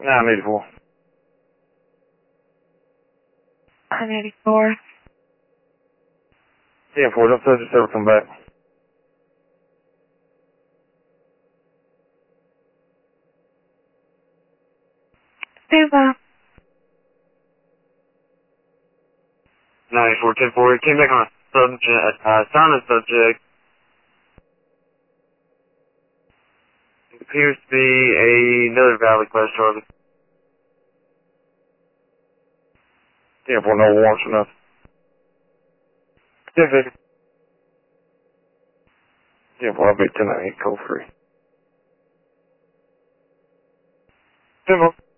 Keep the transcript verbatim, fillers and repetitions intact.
nine eighty-four. nine eighty-four. ten four, don't touch yourself, come back. Stand by. nine eighty-four, ten four, came back on a subject, uh, silent subject. It appears to be a, another Valley class target. ten four, no warrants or nothing. ten fifty. ten four, I'll be ten ninety-eight, code free. ten four.